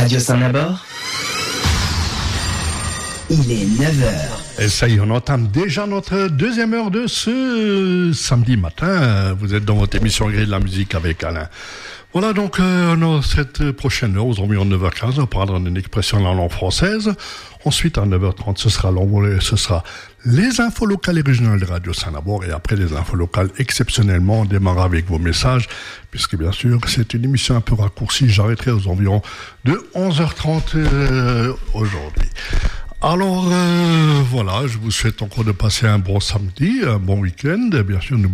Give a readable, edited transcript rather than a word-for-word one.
Radio Saint-Nabord. Il est 9h. Et ça y est, on entame déjà notre deuxième heure de ce samedi matin. Vous êtes dans votre émission Grille de la musique avec Alain. Voilà donc dans cette prochaine heure, aujourd'hui en 9h15, on parlera d'une expression dans la langue française. Ensuite, à 9h30, ce sera les infos locales et régionales de Radio Saint-Nabord. Et après les infos locales, exceptionnellement, on démarrera avec vos messages, puisque bien sûr, c'est une émission un peu raccourcie. J'arrêterai aux environs de 11h30 aujourd'hui. Alors, voilà, je vous souhaite encore de passer un bon samedi, un bon week-end. Bien sûr,